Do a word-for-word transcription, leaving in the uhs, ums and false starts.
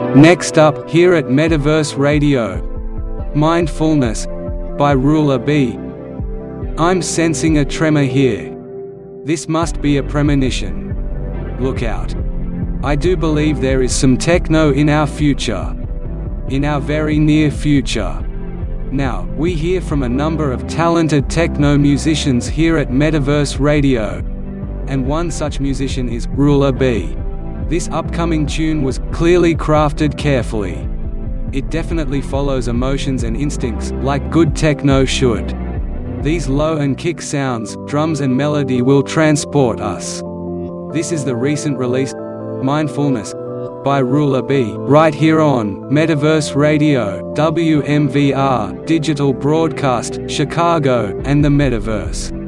Next up, here at Metaverse Radio, Mindfulness by Ruler B. I'm sensing a tremor here. This must be a premonition. Look out. I do believe there is some techno in our future. In our very near future. Now, we hear from a number of talented techno musicians here at Metaverse Radio. And one such musician is Ruler B. This upcoming tune was clearly crafted carefully. It definitely follows emotions and instincts, like good techno should. These low and kick sounds, drums and melody will transport us. This is the recent release, Mindfulness, by Ruler B, right here on Metaverse Radio, W M V R, Digital Broadcast, Chicago, and the Metaverse.